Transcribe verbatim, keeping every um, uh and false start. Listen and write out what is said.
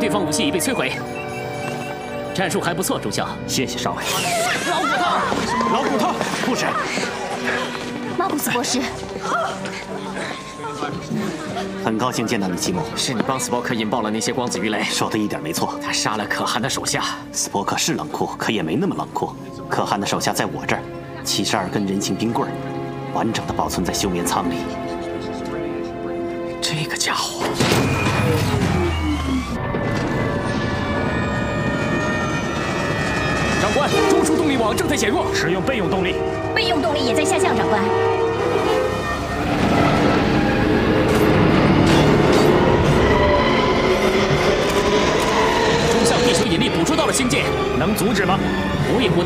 对方武器已被摧毁。战术还不错，中校。 谢谢上尉。 老骨头， 老骨头，护士。 马古斯博士。 很高兴见到你，吉姆。 是你帮斯波克引爆了那些光子鱼雷， 说的一点没错。 他杀了可汗的手下。 斯波克是冷酷，可也没那么冷酷。可汗的手下在我这儿，七十二根人形冰棍，完整的保存在休眠舱里。 这个家伙。长官，中枢动力网正在减弱， 使用备用动力。 备用动力也在下降，长官。 中向地球引力捕捉到了星舰， 能阻止吗？ 补一补。